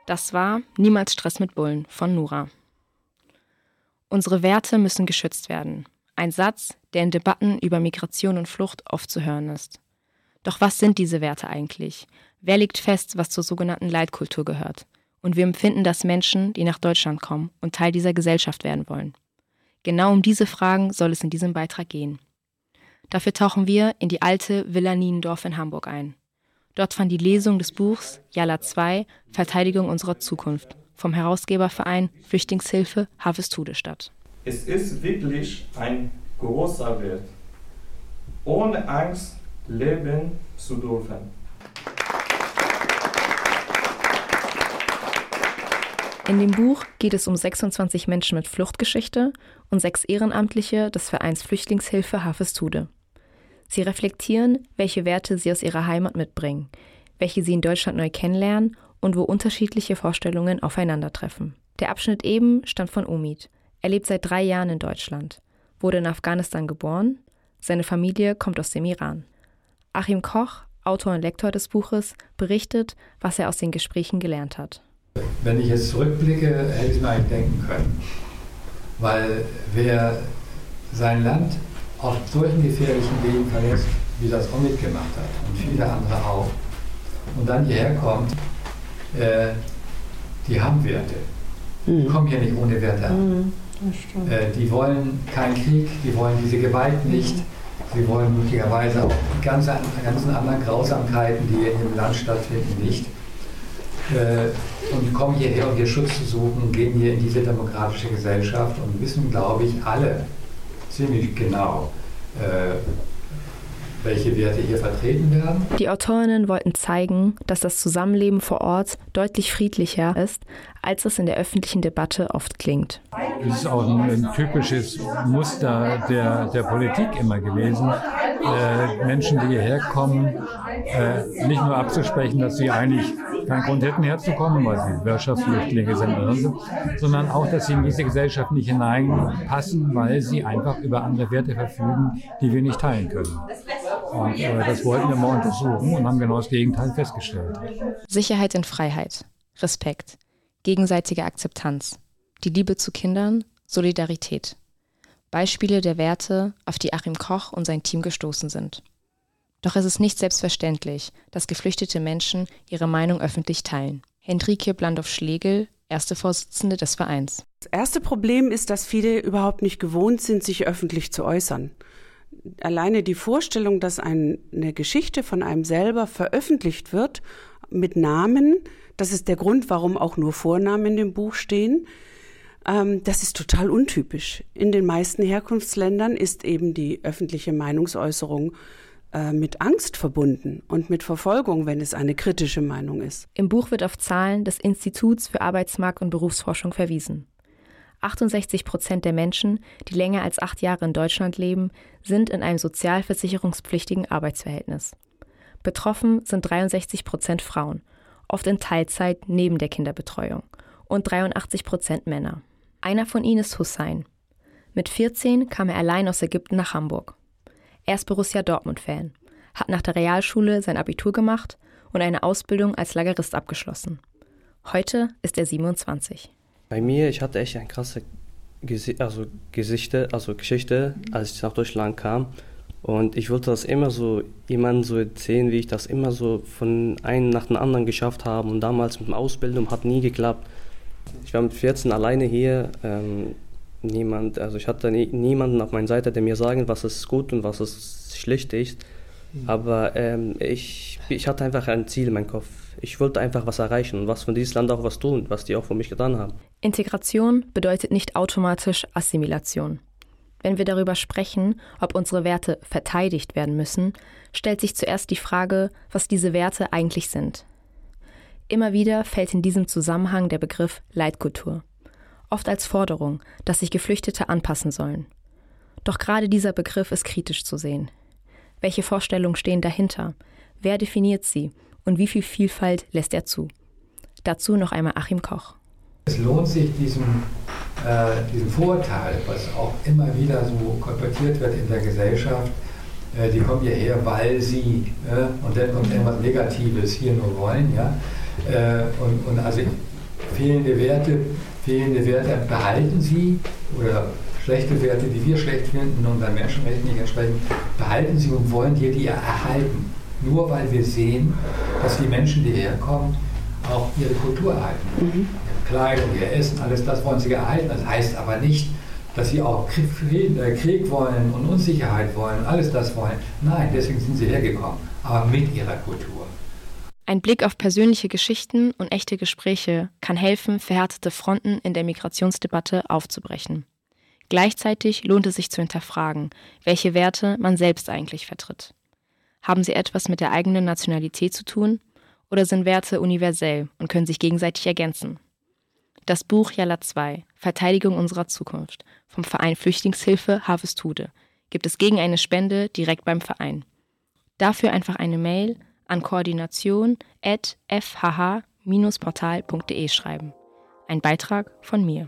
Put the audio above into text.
Das war Niemals Stress mit Bullen von Nura. Unsere Werte müssen geschützt werden. Ein Satz, der in Debatten über Migration und Flucht oft zu hören ist. Doch was sind diese Werte eigentlich? Wer legt fest, was zur sogenannten Leitkultur gehört? Und wie empfinden das Menschen, die nach Deutschland kommen und Teil dieser Gesellschaft werden wollen? Genau um diese Fragen soll es in diesem Beitrag gehen. Dafür tauchen wir in die alte Villa Niendorf in Hamburg ein. Dort fand die Lesung des Buchs Yala 2 – Verteidigung unserer Zukunft vom Herausgeberverein Flüchtlingshilfe Harvestude statt. Es ist wirklich ein großer Wert, ohne Angst leben zu dürfen. In dem Buch geht es um 26 Menschen mit Fluchtgeschichte und 6 Ehrenamtliche des Vereins Flüchtlingshilfe Harvestude. Sie reflektieren, welche Werte sie aus ihrer Heimat mitbringen, welche sie in Deutschland neu kennenlernen und wo unterschiedliche Vorstellungen aufeinandertreffen. Der Abschnitt eben stammt von Omid. Er lebt seit 3 Jahren in Deutschland, wurde in Afghanistan geboren, seine Familie kommt aus dem Iran. Achim Koch, Autor und Lektor des Buches, berichtet, was er aus den Gesprächen gelernt hat. Wenn ich jetzt zurückblicke, hätte ich es mir eigentlich denken können. Weil wer sein Land auf solchen gefährlichen Wegen verlässt, wie das Omid gemacht hat und viele andere auch, und dann hierher kommt, die haben Werte. Die kommen hier nicht ohne Werte an. Die wollen keinen Krieg, die wollen diese Gewalt nicht. Sie wollen möglicherweise auch die ganzen anderen Grausamkeiten, die in dem Land stattfinden, nicht. Und kommen hierher, um hier Schutz zu suchen, gehen hier in diese demokratische Gesellschaft und wissen, glaube ich, alle ziemlich genau, welche Werte hier vertreten werden. Die Autorinnen wollten zeigen, dass das Zusammenleben vor Ort deutlich friedlicher ist, als es in der öffentlichen Debatte oft klingt. Das ist auch ein typisches Muster der Politik immer gewesen, Menschen, die hierher kommen, nicht nur abzusprechen, dass sie eigentlich keinen Grund hätten herzukommen, weil sie Wirtschaftsflüchtlinge sind oder so, sondern auch, dass sie in diese Gesellschaft nicht hineinpassen, weil sie einfach über andere Werte verfügen, die wir nicht teilen können. Und das wollten wir mal untersuchen und haben genau das Gegenteil festgestellt. Sicherheit in Freiheit, Respekt, gegenseitige Akzeptanz, die Liebe zu Kindern, Solidarität. Beispiele der Werte, auf die Achim Koch und sein Team gestoßen sind. Doch es ist nicht selbstverständlich, dass geflüchtete Menschen ihre Meinung öffentlich teilen. Henrike Blandorf-Schlegel, erste Vorsitzende des Vereins. Das erste Problem ist, dass viele überhaupt nicht gewohnt sind, sich öffentlich zu äußern. Alleine die Vorstellung, dass eine Geschichte von einem selber veröffentlicht wird mit Namen, das ist der Grund, warum auch nur Vornamen in dem Buch stehen, das ist total untypisch. In den meisten Herkunftsländern ist eben die öffentliche Meinungsäußerung mit Angst verbunden und mit Verfolgung, wenn es eine kritische Meinung ist. Im Buch wird auf Zahlen des Instituts für Arbeitsmarkt- und Berufsforschung verwiesen. 68% der Menschen, die länger als 8 Jahre in Deutschland leben, sind in einem sozialversicherungspflichtigen Arbeitsverhältnis. Betroffen sind 63% Frauen, oft in Teilzeit neben der Kinderbetreuung, und 83% Männer. Einer von ihnen ist Hussein. Mit 14 kam er allein aus Ägypten nach Hamburg. Er ist Borussia Dortmund-Fan, hat nach der Realschule sein Abitur gemacht und eine Ausbildung als Lagerist abgeschlossen. Heute ist er 27. Bei mir, ich hatte echt eine krasse Geschichte, als ich nach Deutschland kam. Und ich wollte das immer so jemandem so erzählen, wie ich das immer so von einem nach dem anderen geschafft habe. Und damals mit der Ausbildung hat nie geklappt. Ich war mit 14 alleine hier. Ich hatte niemanden auf meiner Seite, der mir sagen, was ist gut und was ist schlecht ist. Aber ich hatte einfach ein Ziel in meinem Kopf. Ich wollte einfach was erreichen und was von diesem Land auch was tun, was die auch für mich getan haben. Integration bedeutet nicht automatisch Assimilation. Wenn wir darüber sprechen, ob unsere Werte verteidigt werden müssen, stellt sich zuerst die Frage, was diese Werte eigentlich sind. Immer wieder fällt in diesem Zusammenhang der Begriff Leitkultur. Oft als Forderung, dass sich Geflüchtete anpassen sollen. Doch gerade dieser Begriff ist kritisch zu sehen. Welche Vorstellungen stehen dahinter? Wer definiert sie? Und wie viel Vielfalt lässt er zu? Dazu noch einmal Achim Koch. Es lohnt sich, diesem Vorurteil, was auch immer wieder so kolportiert wird in der Gesellschaft, die kommen hierher, weil sie, und dann kommt irgendwas Negatives, hier nur wollen. Ja? Und also fehlende Werte behalten sie oder schlechte Werte, die wir schlecht finden und dann Menschenrechten nicht entsprechen, behalten sie und wollen wir die erhalten. Nur weil wir sehen, dass die Menschen, die herkommen, auch ihre Kultur erhalten. Ihre Kleidung, ihr Essen, alles das wollen sie erhalten. Das heißt aber nicht, dass sie auch Krieg wollen und Unsicherheit wollen, alles das wollen. Nein, deswegen sind sie hergekommen, aber mit ihrer Kultur. Ein Blick auf persönliche Geschichten und echte Gespräche kann helfen, verhärtete Fronten in der Migrationsdebatte aufzubrechen. Gleichzeitig lohnt es sich zu hinterfragen, welche Werte man selbst eigentlich vertritt. Haben sie etwas mit der eigenen Nationalität zu tun oder sind Werte universell und können sich gegenseitig ergänzen? Das Buch Yalla 2, Verteidigung unserer Zukunft, vom Verein Flüchtlingshilfe Harvestude, gibt es gegen eine Spende direkt beim Verein. Dafür einfach eine Mail an koordination@fhh-portal.de schreiben. Ein Beitrag von mir.